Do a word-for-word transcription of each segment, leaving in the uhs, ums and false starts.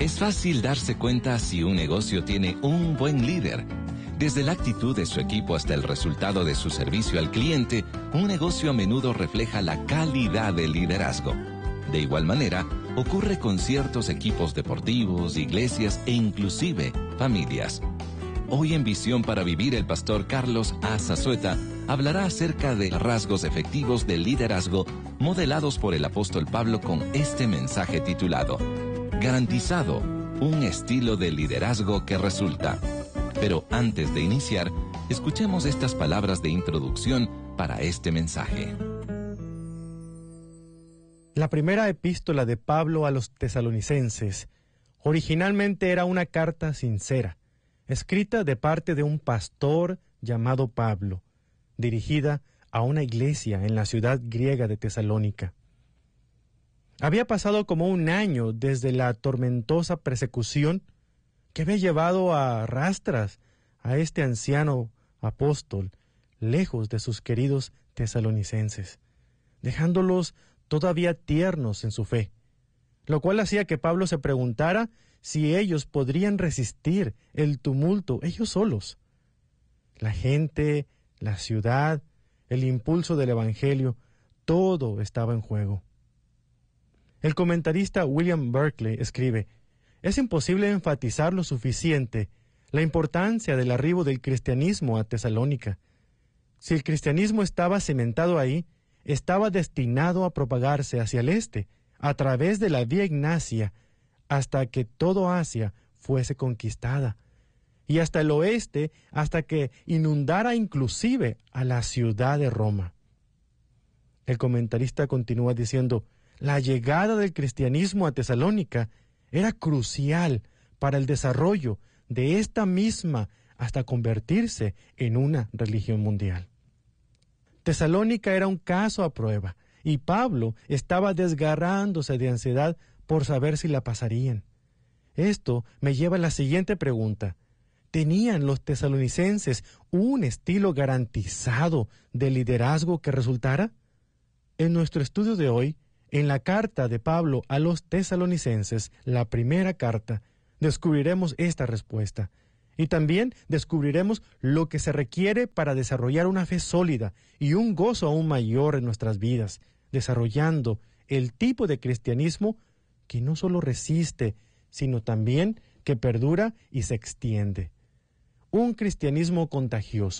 Es fácil darse cuenta si un negocio tiene un buen líder. Desde la actitud de su equipo hasta el resultado de su servicio al cliente, un negocio a menudo refleja la calidad del liderazgo. De igual manera, ocurre con ciertos equipos deportivos, iglesias e inclusive familias. Hoy en Visión para Vivir, el pastor Carlos A. Zazueta hablará acerca de rasgos efectivos del liderazgo modelados por el apóstol Pablo con este mensaje titulado Garantizado, un estilo de liderazgo que resulta. Pero antes de iniciar, escuchemos estas palabras de introducción para este mensaje. La primera epístola de Pablo a los tesalonicenses originalmente era una carta sincera, escrita de parte de un pastor llamado Pablo, dirigida a una iglesia en la ciudad griega de Tesalónica. Había pasado como un año desde la tormentosa persecución que había llevado a rastras a este anciano apóstol lejos de sus queridos tesalonicenses, dejándolos todavía tiernos en su fe, lo cual hacía que Pablo se preguntara si ellos podrían resistir el tumulto ellos solos. La gente, la ciudad, el impulso del Evangelio, todo estaba en juego. El comentarista William Berkeley escribe: es imposible enfatizar lo suficiente la importancia del arribo del cristianismo a Tesalónica. Si el cristianismo estaba cimentado ahí, estaba destinado a propagarse hacia el este, a través de la vía Ignacia, hasta que todo Asia fuese conquistada, y hasta el oeste, hasta que inundara inclusive a la ciudad de Roma. El comentarista continúa diciendo: la llegada del cristianismo a Tesalónica era crucial para el desarrollo de esta misma hasta convertirse en una religión mundial. Tesalónica era un caso a prueba, y Pablo estaba desgarrándose de ansiedad por saber si la pasarían. Esto me lleva a la siguiente pregunta: ¿tenían los tesalonicenses un estilo garantizado de liderazgo que resultara? En nuestro estudio de hoy, en la carta de Pablo a los tesalonicenses, la primera carta, descubriremos esta respuesta. Y también descubriremos lo que se requiere para desarrollar una fe sólida y un gozo aún mayor en nuestras vidas, desarrollando el tipo de cristianismo que no solo resiste, sino también que perdura y se extiende. Un cristianismo contagioso.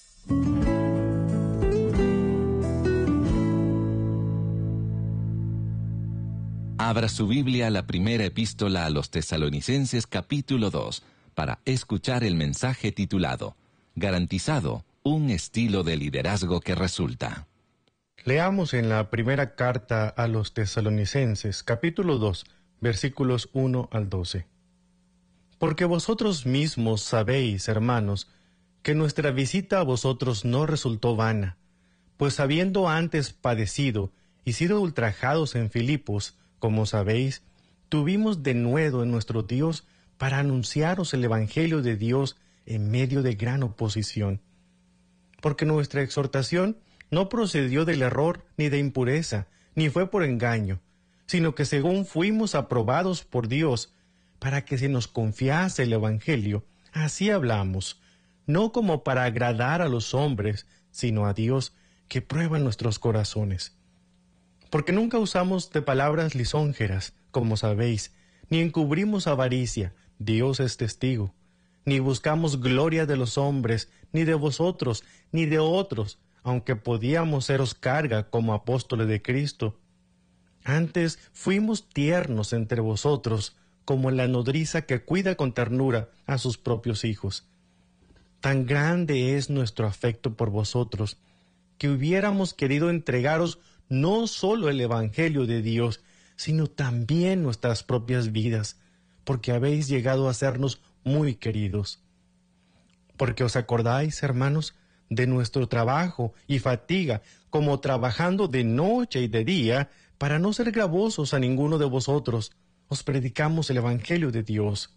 Abra su Biblia a la primera epístola a los tesalonicenses capítulo dos para escuchar el mensaje titulado Garantizado, un estilo de liderazgo que resulta. Leamos en la primera carta a los tesalonicenses capítulo dos, versículos uno al doce. Porque vosotros mismos sabéis, hermanos, que nuestra visita a vosotros no resultó vana, pues habiendo antes padecido y sido ultrajados en Filipos, como sabéis, tuvimos denuedo en nuestro Dios para anunciaros el Evangelio de Dios en medio de gran oposición. Porque nuestra exhortación no procedió del error ni de impureza, ni fue por engaño, sino que según fuimos aprobados por Dios, para que se nos confiase el Evangelio, así hablamos, no como para agradar a los hombres, sino a Dios, que prueba nuestros corazones. Porque nunca usamos de palabras lisonjeras, como sabéis, ni encubrimos avaricia, Dios es testigo, ni buscamos gloria de los hombres, ni de vosotros, ni de otros, aunque podíamos seros carga como apóstoles de Cristo. Antes fuimos tiernos entre vosotros, como la nodriza que cuida con ternura a sus propios hijos. Tan grande es nuestro afecto por vosotros, que hubiéramos querido entregaros no solo el Evangelio de Dios, sino también nuestras propias vidas, porque habéis llegado a sernos muy queridos. Porque os acordáis, hermanos, de nuestro trabajo y fatiga, como trabajando de noche y de día, para no ser gravosos a ninguno de vosotros, os predicamos el Evangelio de Dios.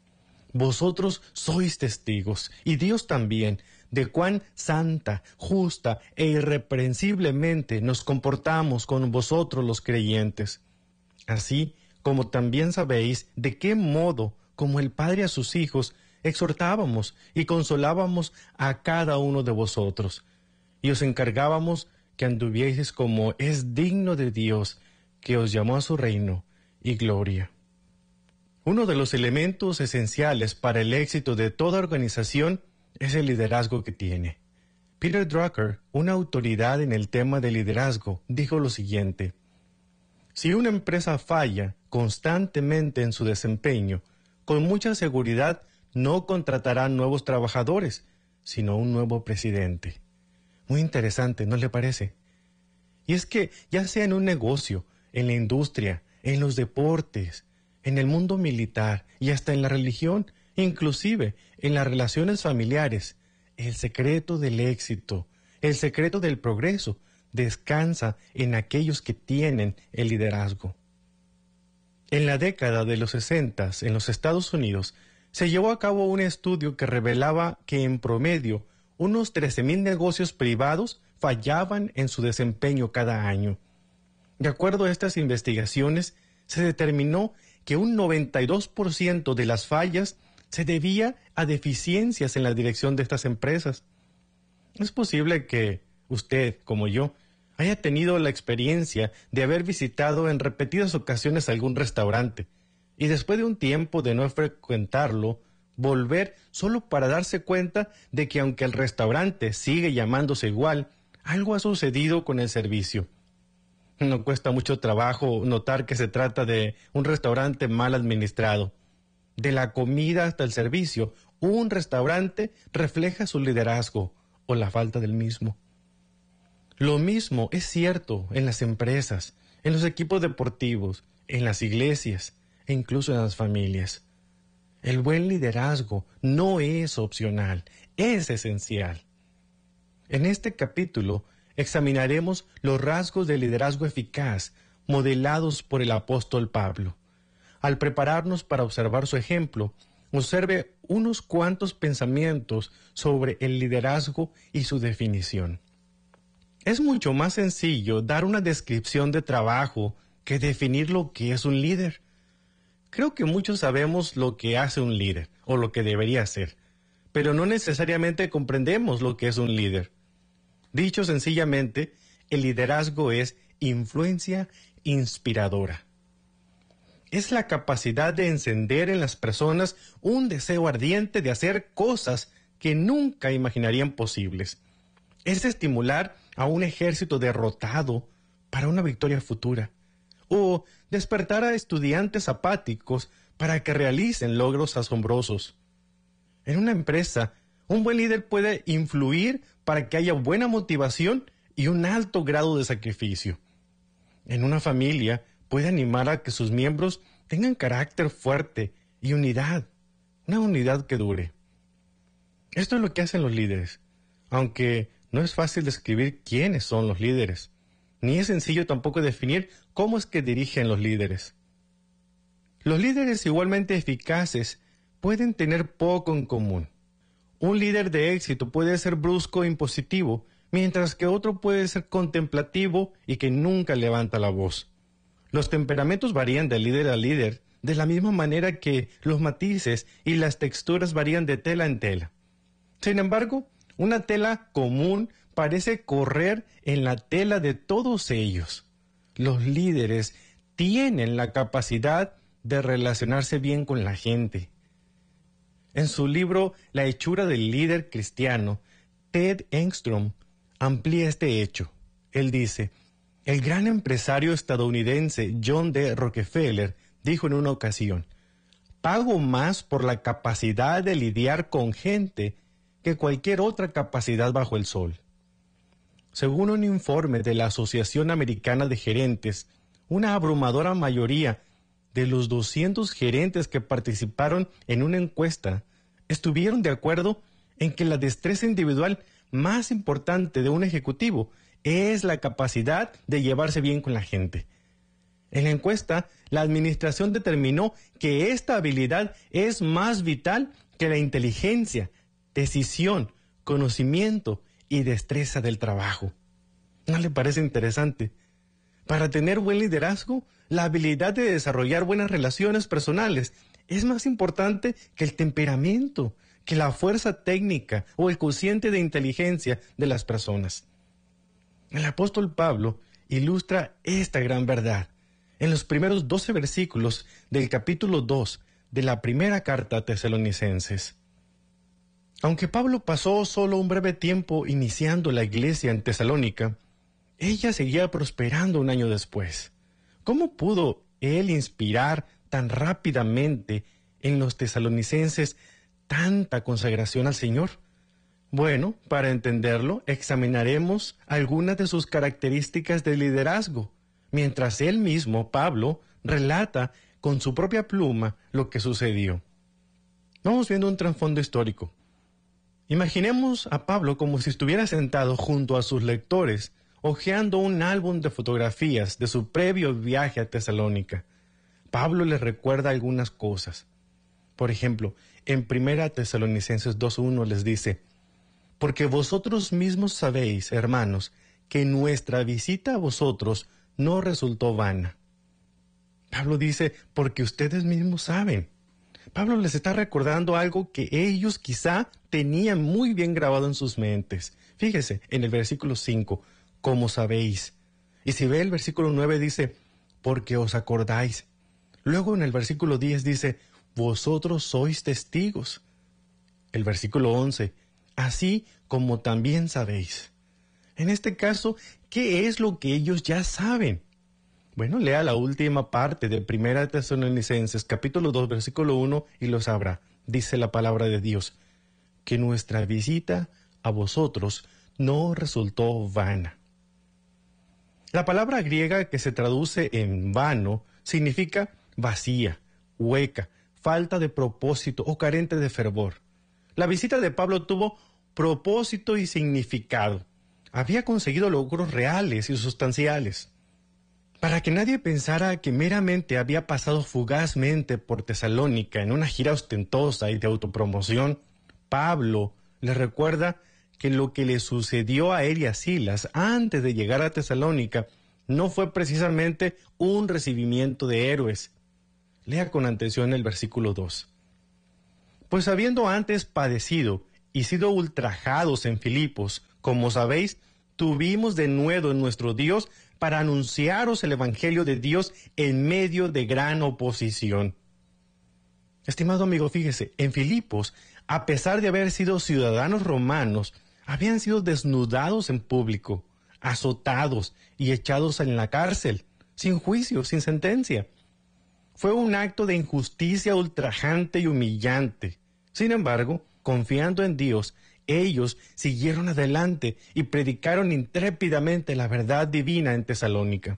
Vosotros sois testigos, y Dios también, de cuán santa, justa e irreprensiblemente nos comportamos con vosotros los creyentes. Así como también sabéis de qué modo, como el Padre a sus hijos, exhortábamos y consolábamos a cada uno de vosotros, y os encargábamos que anduvieseis como es digno de Dios, que os llamó a su reino y gloria. Uno de los elementos esenciales para el éxito de toda organización es el liderazgo que tiene. Peter Drucker, una autoridad en el tema de liderazgo, dijo lo siguiente: si una empresa falla constantemente en su desempeño, con mucha seguridad no contratará nuevos trabajadores, sino un nuevo presidente. Muy interesante, ¿no le parece? Y es que ya sea en un negocio, en la industria, en los deportes, en el mundo militar y hasta en la religión, inclusive en las relaciones familiares, el secreto del éxito, el secreto del progreso, descansa en aquellos que tienen el liderazgo. En la década de los sesentas, en los Estados Unidos, se llevó a cabo un estudio que revelaba que en promedio unos trece mil negocios privados fallaban en su desempeño cada año. De acuerdo a estas investigaciones, se determinó que un noventa y dos por ciento de las fallas se debía a deficiencias en la dirección de estas empresas. Es posible que usted, como yo, haya tenido la experiencia de haber visitado en repetidas ocasiones algún restaurante y después de un tiempo de no frecuentarlo, volver solo para darse cuenta de que aunque el restaurante sigue llamándose igual, algo ha sucedido con el servicio. No cuesta mucho trabajo notar que se trata de un restaurante mal administrado. De la comida hasta el servicio, un restaurante refleja su liderazgo o la falta del mismo. Lo mismo es cierto en las empresas, en los equipos deportivos, en las iglesias e incluso en las familias. El buen liderazgo no es opcional, es esencial. En este capítulo examinaremos los rasgos del liderazgo eficaz modelados por el apóstol Pablo. Al prepararnos para observar su ejemplo, observe unos cuantos pensamientos sobre el liderazgo y su definición. Es mucho más sencillo dar una descripción de trabajo que definir lo que es un líder. Creo que muchos sabemos lo que hace un líder, o lo que debería hacer, pero no necesariamente comprendemos lo que es un líder. Dicho sencillamente, el liderazgo es influencia inspiradora. Es la capacidad de encender en las personas un deseo ardiente de hacer cosas que nunca imaginarían posibles. Es estimular a un ejército derrotado para una victoria futura, o despertar a estudiantes apáticos para que realicen logros asombrosos. En una empresa, un buen líder puede influir para que haya buena motivación y un alto grado de sacrificio. En una familia, puede animar a que sus miembros tengan carácter fuerte y unidad, una unidad que dure. Esto es lo que hacen los líderes, aunque no es fácil describir quiénes son los líderes, ni es sencillo tampoco definir cómo es que dirigen los líderes. Los líderes igualmente eficaces pueden tener poco en común. Un líder de éxito puede ser brusco e impositivo, mientras que otro puede ser contemplativo y que nunca levanta la voz. Los temperamentos varían de líder a líder, de la misma manera que los matices y las texturas varían de tela en tela. Sin embargo, una tela común parece correr en la tela de todos ellos. Los líderes tienen la capacidad de relacionarse bien con la gente. En su libro La hechura del líder cristiano, Ted Engstrom amplía este hecho. Él dice: el gran empresario estadounidense John D. Rockefeller dijo en una ocasión: pago más por la capacidad de lidiar con gente que cualquier otra capacidad bajo el sol. Según un informe de la Asociación Americana de Gerentes, una abrumadora mayoría de los doscientos gerentes que participaron en una encuesta estuvieron de acuerdo en que la destreza individual más importante de un ejecutivo es la capacidad de llevarse bien con la gente. En la encuesta, la administración determinó que esta habilidad es más vital que la inteligencia, decisión, conocimiento y destreza del trabajo. ¿No le parece interesante? Para tener buen liderazgo, la habilidad de desarrollar buenas relaciones personales es más importante que el temperamento, que la fuerza técnica o el cociente de inteligencia de las personas. El apóstol Pablo ilustra esta gran verdad en los primeros doce versículos del capítulo dos de la primera carta a Tesalonicenses. Aunque Pablo pasó solo un breve tiempo iniciando la iglesia en Tesalónica, ella seguía prosperando un año después. ¿Cómo pudo él inspirar tan rápidamente en los tesalonicenses tanta consagración al Señor? Bueno, para entenderlo, examinaremos algunas de sus características de liderazgo, mientras él mismo, Pablo, relata con su propia pluma lo que sucedió. Vamos viendo un trasfondo histórico. Imaginemos a Pablo como si estuviera sentado junto a sus lectores, hojeando un álbum de fotografías de su previo viaje a Tesalónica. Pablo les recuerda algunas cosas. Por ejemplo, en primera Tesalonicenses dos uno les dice: porque vosotros mismos sabéis, hermanos, que nuestra visita a vosotros no resultó vana. Pablo dice, porque ustedes mismos saben. Pablo les está recordando algo que ellos quizá tenían muy bien grabado en sus mentes. Fíjese, en el versículo cinco, como sabéis. Y si ve el versículo nueve dice, porque os acordáis. Luego en el versículo diez dice, vosotros sois testigos. El versículo once, así como también sabéis. En este caso, ¿qué es lo que ellos ya saben? Bueno, lea la última parte de primera Tesalonicenses, capítulo dos, versículo uno, y lo sabrá. Dice la palabra de Dios, que nuestra visita a vosotros no resultó vana. La palabra griega que se traduce en vano significa vacía, hueca, falta de propósito o carente de fervor. La visita de Pablo tuvo propósito y significado. Había conseguido logros reales y sustanciales. Para que nadie pensara que meramente había pasado fugazmente por Tesalónica en una gira ostentosa y de autopromoción, Pablo les recuerda que lo que le sucedió a él y a Silas antes de llegar a Tesalónica no fue precisamente un recibimiento de héroes. Lea con atención el versículo dos. Pues habiendo antes padecido y sido ultrajados en Filipos, como sabéis, tuvimos de nuevo en nuestro Dios para anunciaros el Evangelio de Dios en medio de gran oposición. Estimado amigo, fíjese, en Filipos, a pesar de haber sido ciudadanos romanos, habían sido desnudados en público, azotados y echados en la cárcel, sin juicio, sin sentencia. Fue un acto de injusticia ultrajante y humillante. Sin embargo, confiando en Dios, ellos siguieron adelante y predicaron intrépidamente la verdad divina en Tesalónica.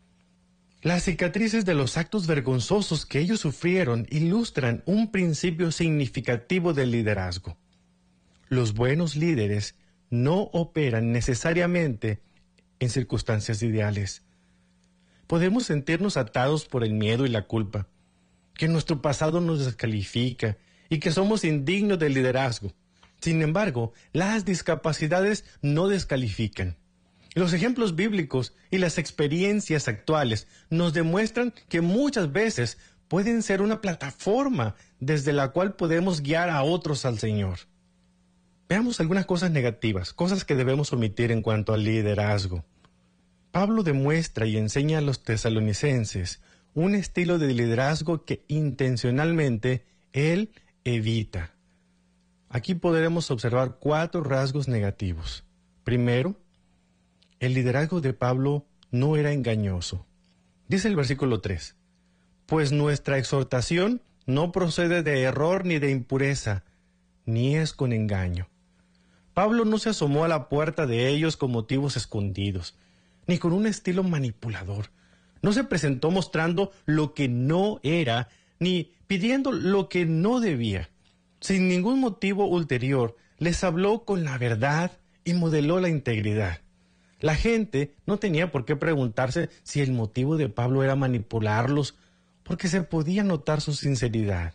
Las cicatrices de los actos vergonzosos que ellos sufrieron ilustran un principio significativo del liderazgo. Los buenos líderes no operan necesariamente en circunstancias ideales. Podemos sentirnos atados por el miedo y la culpa, que nuestro pasado nos descalifica y que somos indignos del liderazgo. Sin embargo, las discapacidades no descalifican. Los ejemplos bíblicos y las experiencias actuales nos demuestran que muchas veces pueden ser una plataforma desde la cual podemos guiar a otros al Señor. Veamos algunas cosas negativas, cosas que debemos omitir en cuanto al liderazgo. Pablo demuestra y enseña a los tesalonicenses un estilo de liderazgo que intencionalmente él evita. Aquí podremos observar cuatro rasgos negativos. Primero, el liderazgo de Pablo no era engañoso. Dice el versículo tres, pues nuestra exhortación no procede de error ni de impureza, ni es con engaño. Pablo no se asomó a la puerta de ellos con motivos escondidos, ni con un estilo manipulador. No se presentó mostrando lo que no era, ni pidiendo lo que no debía. Sin ningún motivo ulterior, les habló con la verdad y modeló la integridad. La gente no tenía por qué preguntarse si el motivo de Pablo era manipularlos, porque se podía notar su sinceridad.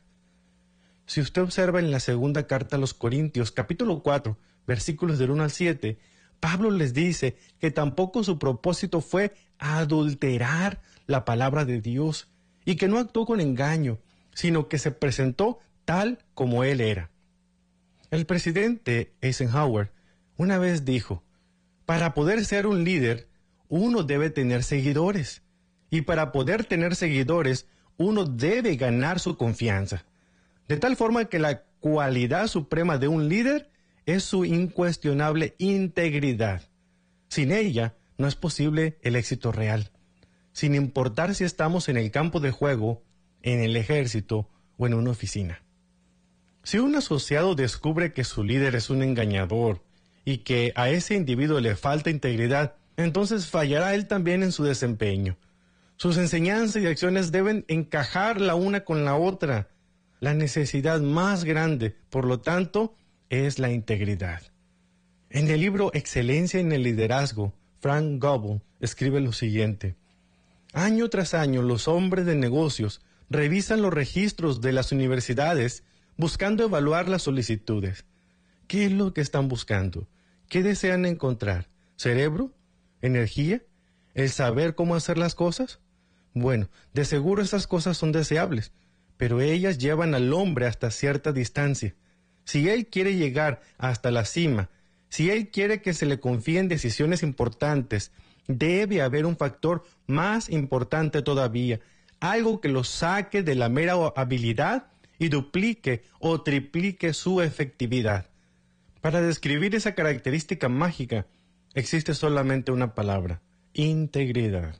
Si usted observa en la segunda carta a los Corintios, capítulo cuatro, versículos del uno al siete, Pablo les dice que tampoco su propósito fue adulterar la palabra de Dios y que no actuó con engaño, sino que se presentó tal como él era. El presidente Eisenhower una vez dijo, para poder ser un líder, uno debe tener seguidores, y para poder tener seguidores, uno debe ganar su confianza. De tal forma que la cualidad suprema de un líder es su incuestionable integridad. Sin ella, no es posible el éxito real, sin importar si estamos en el campo de juego, en el ejército o en una oficina. Si un asociado descubre que su líder es un engañador y que a ese individuo le falta integridad, entonces fallará él también en su desempeño. Sus enseñanzas y acciones deben encajar la una con la otra. La necesidad más grande, por lo tanto, es la integridad. En el libro Excelencia en el Liderazgo, Frank Gobel escribe lo siguiente. Año tras año, los hombres de negocios revisan los registros de las universidades buscando evaluar las solicitudes. ¿Qué es lo que están buscando? ¿Qué desean encontrar? ¿Cerebro? ¿Energía? ¿El saber cómo hacer las cosas? Bueno, de seguro esas cosas son deseables, pero ellas llevan al hombre hasta cierta distancia. Si él quiere llegar hasta la cima, si él quiere que se le confíen decisiones importantes, debe haber un factor más importante todavía, algo que lo saque de la mera habilidad y duplique o triplique su efectividad. Para describir esa característica mágica, existe solamente una palabra: integridad.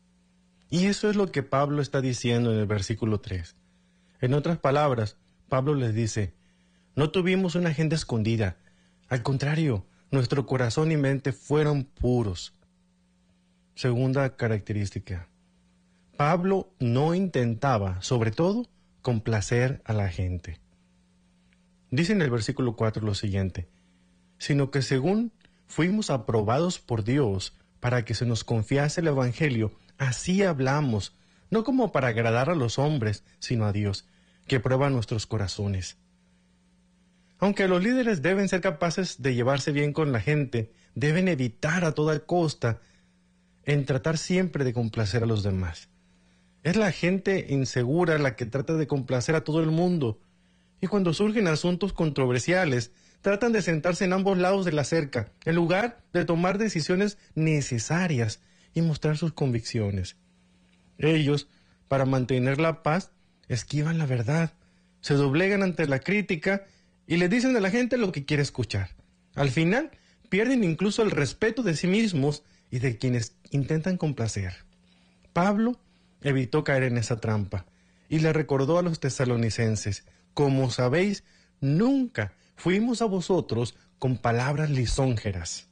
Y eso es lo que Pablo está diciendo en el versículo tres. En otras palabras, Pablo les dice, no tuvimos una agenda escondida. Al contrario, nuestro corazón y mente fueron puros. Segunda característica. Pablo no intentaba, sobre todo, complacer a la gente. Dice en el versículo cuatro lo siguiente, sino que según fuimos aprobados por Dios para que se nos confiase el Evangelio, así hablamos, no como para agradar a los hombres, sino a Dios, que prueba nuestros corazones. Aunque los líderes deben ser capaces de llevarse bien con la gente, deben evitar a toda costa en tratar siempre de complacer a los demás. Es la gente insegura la que trata de complacer a todo el mundo, y cuando surgen asuntos controversiales, tratan de sentarse en ambos lados de la cerca, en lugar de tomar decisiones necesarias y mostrar sus convicciones. Ellos, para mantener la paz, esquivan la verdad, se doblegan ante la crítica y le dicen a la gente lo que quiere escuchar. Al final, pierden incluso el respeto de sí mismos y de quienes intentan complacer. Pablo evitó caer en esa trampa y le recordó a los tesalonicenses, como sabéis, nunca fuimos a vosotros con palabras lisonjeras.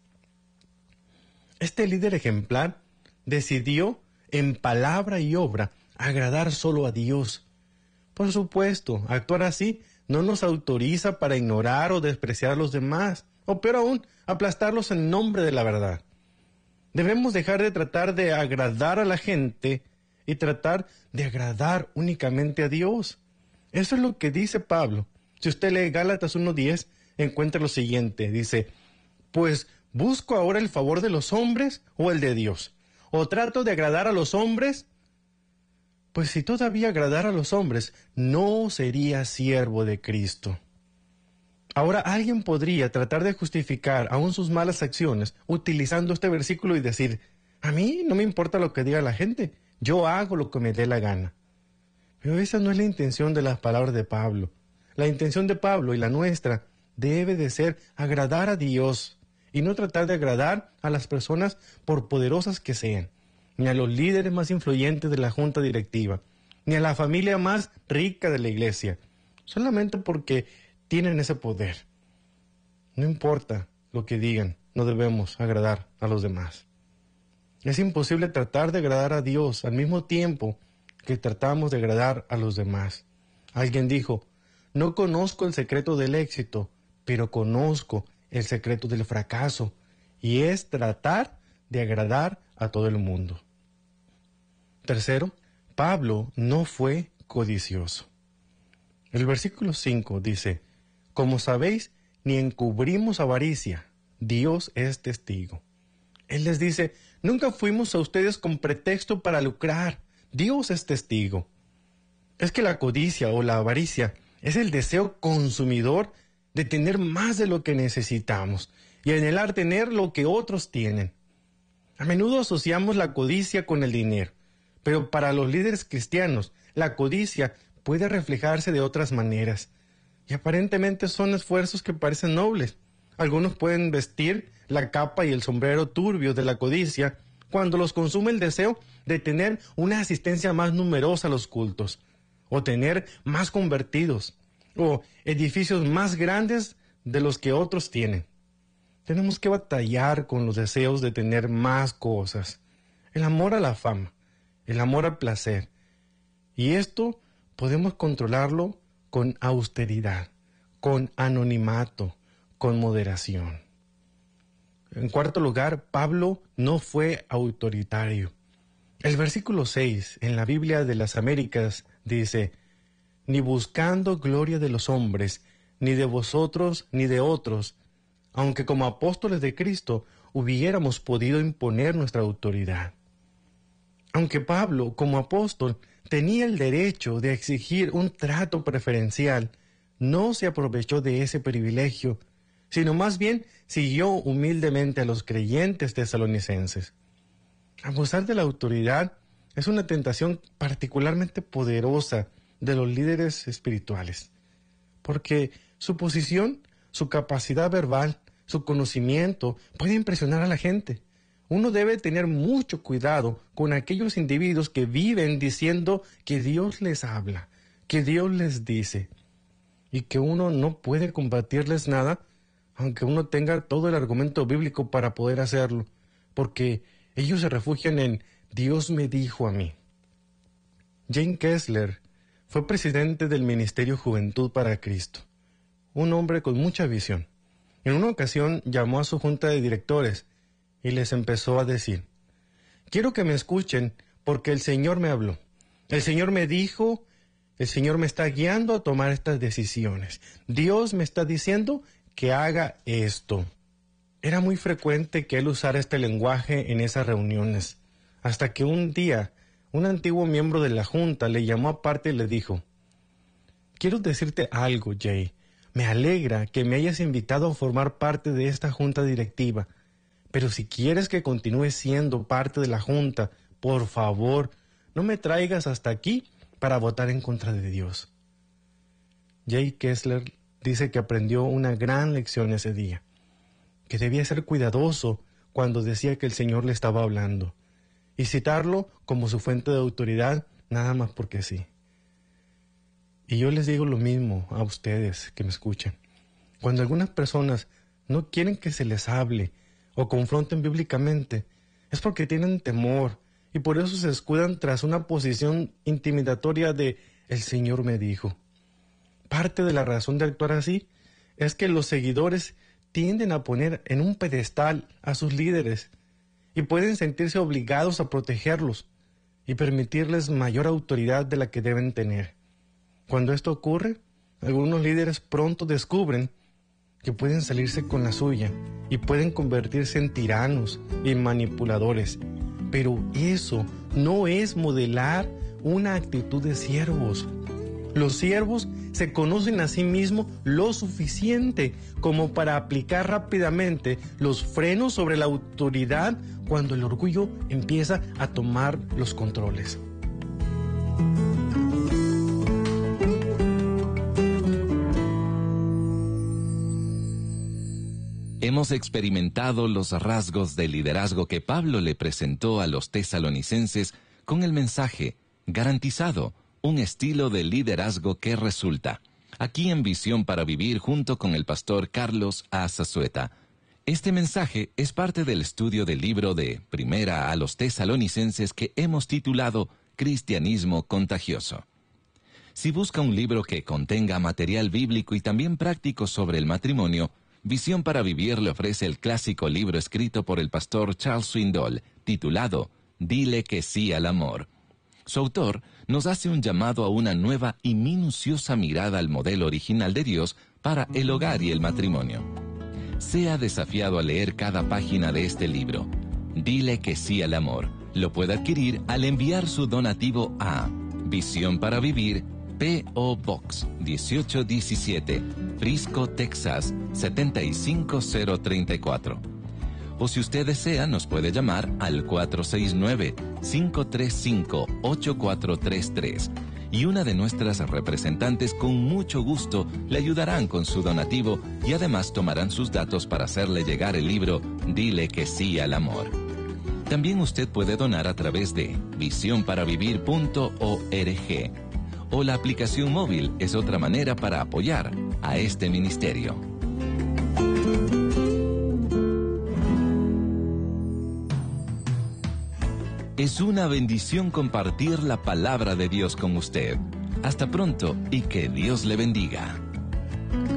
Este líder ejemplar decidió, en palabra y obra, agradar solo a Dios. Por supuesto, actuar así no nos autoriza para ignorar o despreciar a los demás, o peor aún, aplastarlos en nombre de la verdad. Debemos dejar de tratar de agradar a la gente y tratar de agradar únicamente a Dios. Eso es lo que dice Pablo. Si usted lee Gálatas uno diez, encuentra lo siguiente. Dice, pues, ¿busco ahora el favor de los hombres o el de Dios? ¿O trato de agradar a los hombres? Pues si todavía agradara a los hombres, no sería siervo de Cristo. Ahora alguien podría tratar de justificar aún sus malas acciones utilizando este versículo y decir, a mí no me importa lo que diga la gente, yo hago lo que me dé la gana. Pero esa no es la intención de las palabras de Pablo. La intención de Pablo y la nuestra debe de ser agradar a Dios y no tratar de agradar a las personas por poderosas que sean, ni a los líderes más influyentes de la junta directiva, ni a la familia más rica de la iglesia, solamente porque tienen ese poder. No importa lo que digan, no debemos agradar a los demás. Es imposible tratar de agradar a Dios al mismo tiempo que tratamos de agradar a los demás. Alguien dijo, no conozco el secreto del éxito, pero conozco el secreto del fracaso, y es tratar de agradar a todo el mundo. Tercero, Pablo no fue codicioso. El versículo cinco dice, como sabéis, ni encubrimos avaricia, Dios es testigo. Él les dice, nunca fuimos a ustedes con pretexto para lucrar. Dios es testigo. Es que la codicia o la avaricia es el deseo consumidor de tener más de lo que necesitamos y anhelar tener lo que otros tienen. A menudo asociamos la codicia con el dinero, pero para los líderes cristianos, la codicia puede reflejarse de otras maneras, y aparentemente son esfuerzos que parecen nobles. Algunos pueden vestir la capa y el sombrero turbios de la codicia cuando los consume el deseo de tener una asistencia más numerosa a los cultos, o tener más convertidos, o edificios más grandes de los que otros tienen. Tenemos que batallar con los deseos de tener más cosas, el amor a la fama, el amor al placer, y esto podemos controlarlo con austeridad, con anonimato, con moderación. En cuarto lugar, Pablo no fue autoritario. El versículo seis en la Biblia de las Américas dice, ni buscando gloria de los hombres, ni de vosotros, ni de otros, aunque como apóstoles de Cristo hubiéramos podido imponer nuestra autoridad. Aunque Pablo, como apóstol, tenía el derecho de exigir un trato preferencial, no se aprovechó de ese privilegio, sino más bien siguió humildemente a los creyentes tesalonicenses. Abusar de la autoridad es una tentación particularmente poderosa de los líderes espirituales, porque su posición, su capacidad verbal, su conocimiento puede impresionar a la gente. Uno debe tener mucho cuidado con aquellos individuos que viven diciendo que Dios les habla, que Dios les dice, y que uno no puede combatirles nada, aunque uno tenga todo el argumento bíblico para poder hacerlo, porque ellos se refugian en Dios me dijo a mí. James Kessler fue presidente del Ministerio Juventud para Cristo, un hombre con mucha visión. En una ocasión llamó a su junta de directores y les empezó a decir, quiero que me escuchen porque el Señor me habló. El Señor me dijo, el Señor me está guiando a tomar estas decisiones. Dios me está diciendo que haga esto. Era muy frecuente que él usara este lenguaje en esas reuniones, hasta que un día un antiguo miembro de la junta le llamó aparte y le dijo, quiero decirte algo, Jay. Me alegra que me hayas invitado a formar parte de esta junta directiva, pero si quieres que continúe siendo parte de la junta, por favor, no me traigas hasta aquí para votar en contra de Dios. Jay Kessler dice que aprendió una gran lección ese día, que debía ser cuidadoso cuando decía que el Señor le estaba hablando, y citarlo como su fuente de autoridad, nada más porque sí. Y yo les digo lo mismo a ustedes que me escuchan. Cuando algunas personas no quieren que se les hable o confronten bíblicamente, es porque tienen temor y por eso se escudan tras una posición intimidatoria de el Señor me dijo. Parte de la razón de actuar así es que los seguidores tienden a poner en un pedestal a sus líderes y pueden sentirse obligados a protegerlos y permitirles mayor autoridad de la que deben tener. Cuando esto ocurre, algunos líderes pronto descubren que pueden salirse con la suya y pueden convertirse en tiranos y manipuladores. Pero eso no es modelar una actitud de siervos. Los siervos se conocen a sí mismos lo suficiente como para aplicar rápidamente los frenos sobre la autoridad cuando el orgullo empieza a tomar los controles. Hemos experimentado los rasgos de liderazgo que Pablo le presentó a los tesalonicenses con el mensaje garantizado, un estilo de liderazgo que resulta. Aquí en Visión para Vivir junto con el pastor Carlos A. Zazueta. Este mensaje es parte del estudio del libro de Primera a los Tesalonicenses que hemos titulado Cristianismo Contagioso. Si busca un libro que contenga material bíblico y también práctico sobre el matrimonio, Visión para Vivir le ofrece el clásico libro escrito por el pastor Charles Swindoll, titulado Dile que sí al amor. Su autor nos hace un llamado a una nueva y minuciosa mirada al modelo original de Dios para el hogar y el matrimonio. sea desafiado a leer cada página de este libro. Dile que sí al amor. Lo puede adquirir al enviar su donativo a Visión para Vivir, P O Box dieciocho diecisiete, Frisco, Texas setenta y cinco cero treinta y cuatro. O si usted desea, nos puede llamar al cuatro seis nueve, cinco tres cinco, ocho cuatro tres tres y una de nuestras representantes con mucho gusto le ayudarán con su donativo y además tomarán sus datos para hacerle llegar el libro Dile que sí al amor. También usted puede donar a través de visión para vivir punto org o la aplicación móvil es otra manera para apoyar a este ministerio. Es una bendición compartir la palabra de Dios con usted. Hasta pronto y que Dios le bendiga.